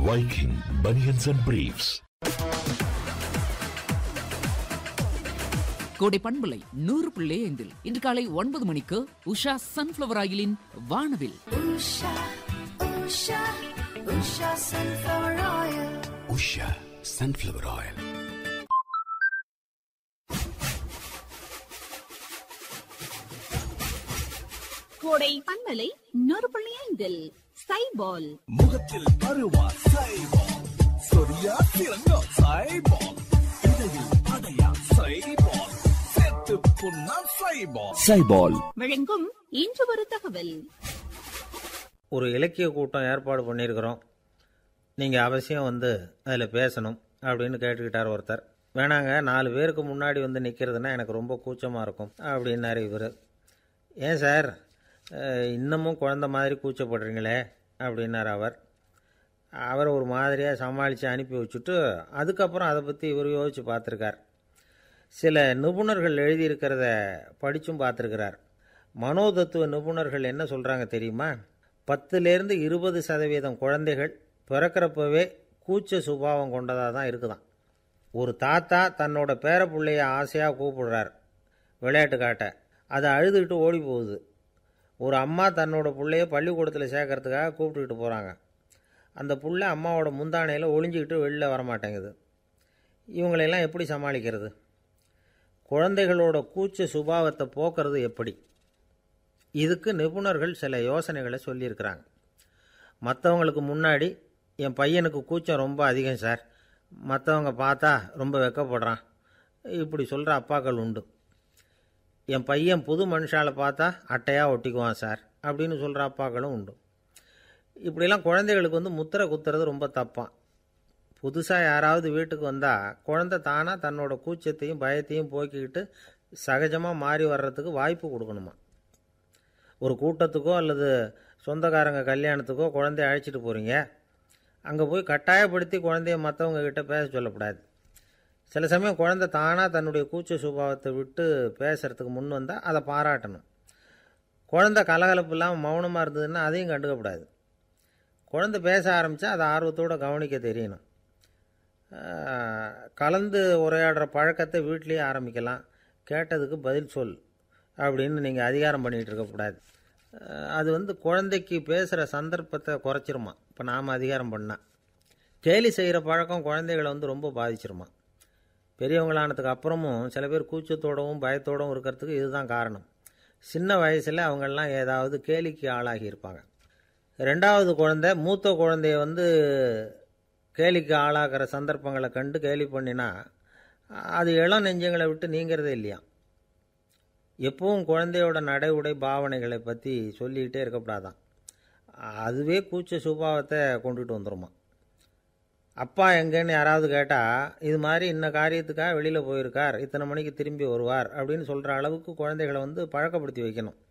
Viking Bunions and Briefs. கோடை பண்பலை 100.5 இன்று காலை 9 மணிக்கு உஷா சன்ஃப்ளவர் ஆயிலின் வானவில். Usha sunflower oil. கோடை பண்பலை 100.5 சைபால். முகத்தில் அருவா சைபால், சொரியா திறங்கோ சைபால், இடையில் அடையா சைபால், செத்து புண்ணா சைபால். சைபால் வழங்கும் இன்று ஒரு தகவல். ஒரு இலக்கிய கூட்டம் ஏற்பாடு பண்ணியிருக்கிறோம், நீங்கள் அவசியம் வந்து அதில் பேசணும் அப்படின்னு கேட்டுக்கிட்டார் ஒருத்தர். வேணாங்க, 4 பேருக்கு முன்னாடி வந்து நிற்கிறதுனா எனக்கு ரொம்ப கூச்சமாக இருக்கும் அப்படின்னாரு இவர். ஏன் சார் இன்னமும் குழந்த மாதிரி கூச்சப்படுறீங்களே அப்படின்னார் அவர் ஒரு மாதிரியாக சமாளித்து அனுப்பி வச்சுட்டு அதுக்கப்புறம் அதை பற்றி இவர் யோசித்து பார்த்துருக்கார். சில நிபுணர்கள் எழுதியிருக்கிறத படித்தும் பார்த்துருக்கிறார். மனோதத்துவ நிபுணர்கள் என்ன சொல்கிறாங்க தெரியுமா? 10-20% குழந்தைகள் பிறக்கிறப்பவே கூச்ச சுபாவம் கொண்டதாக தான் இருக்குதான். ஒரு தாத்தா தன்னோட பேர பிள்ளைய ஆசையாக கூப்பிடுறார் விளையாட்டு காட்ட, அதை அழுதுகிட்டு ஓடி போகுது. ஒரு அம்மா தன்னோட பிள்ளைய பள்ளிக்கூடத்தில் சேர்க்கறதுக்காக கூப்பிட்டுக்கிட்டு போகிறாங்க. அந்த புள்ள அம்மாவோட முந்தானையில் ஒளிஞ்சிக்கிட்டு வெளில வரமாட்டேங்குது. இவங்களெல்லாம் எப்படி சமாளிக்கிறது? குழந்தைகளோட கூச்ச சுபாவத்தை போக்குறது எப்படி? இதுக்கு நிபுணர்கள் சில யோசனைகளை சொல்லியிருக்கிறாங்க. மற்றவங்களுக்கு முன்னாடி என் பையனுக்கு கூச்சம் ரொம்ப அதிகம் சார், மற்றவங்க பார்த்தா ரொம்ப வெக்கப்படுறான், இப்படி சொல்கிற அப்பாக்கள் உண்டு. என் பையன் புது மனுஷால பார்த்தா அட்டையாக ஒட்டிக்குவான் சார் அப்படின்னு சொல்கிற அப்பாக்களும் உண்டு. இப்படிலாம் குழந்தைகளுக்கு வந்து முத்திரை குத்துறது ரொம்ப தப்பான். புதுசாக யாராவது வீட்டுக்கு வந்தால் குழந்தை தானாக தன்னோட கூச்சத்தையும் பயத்தையும் போக்கிக்கிட்டு சகஜமாக மாறி வர்றதுக்கு வாய்ப்பு கொடுக்கணுமா. ஒரு கூட்டத்துக்கோ அல்லது சொந்தக்காரங்க கல்யாணத்துக்கோ குழந்தைய அழைச்சிட்டு போகிறீங்க, அங்கே போய் கட்டாயப்படுத்தி குழந்தைய மற்றவங்க கிட்ட பேச சொல்லக்கூடாது. சில சமயம் குழந்தை தானாக தன்னுடைய கூச்ச சுபாவத்தை விட்டு பேசுகிறதுக்கு முன் வந்தால் அதை பாராட்டணும். குழந்தை கலகலப்பு இல்லாமல் மௌனமாக இருந்ததுன்னா அதையும் கண்டுக்கக்கூடாது. குழந்தை பேச ஆரம்பித்தா அதை ஆர்வத்தோடு கவனிக்க தெரியணும். கலந்து உரையாடுற பழக்கத்தை வீட்லேயே ஆரம்பிக்கலாம். கேட்டதுக்கு பதில் சொல் அப்படின்னு நீங்கள் அதிகாரம் பண்ணிகிட்டு இருக்கக்கூடாது. அது வந்து குழந்தைக்கு பேசுகிற சந்தர்ப்பத்தை குறைச்சிருமா. இப்போ நாம் அதிகாரம் பண்ணால் கேலி செய்கிற பழக்கம் குழந்தைகளை வந்து ரொம்ப பாதிச்சிருமா. பெரியவங்களானதுக்கு அப்புறமும் சில பேர் கூச்சத்தோடவும் பயத்தோடவும் இருக்கிறதுக்கு இதுதான் காரணம். சின்ன வயசில் அவங்கெல்லாம் ஏதாவது கேலிக்கு ஆளாகி இருப்பாங்க. 2வது குழந்தை மூத்த குழந்தைய வந்து கேலிக்கு ஆளாகிற சந்தர்ப்பங்களை கண்டு கேலி பண்ணினா அது இளம் நெஞ்சங்களை விட்டு நீங்கிறதே இல்லையா. எப்பவும் குழந்தையோட நடை உடை பாவனைகளை பற்றி சொல்லிக்கிட்டே இருக்கக்கூடாதான். அதுவே கூச்ச சுபாவத்தை கொண்டுட்டு வந்துடுமா. அப்பா எங்கேன்னு யாராவது கேட்டால் இது மாதிரி இன்ன காரியத்துக்காக வெளியில் போயிருக்கார், இத்தனை மணிக்கு திரும்பி வருவார் அப்படின்னு சொல்கிற அளவுக்கு குழந்தைகளை வந்து பழக்கப்படுத்தி வைக்கணும்.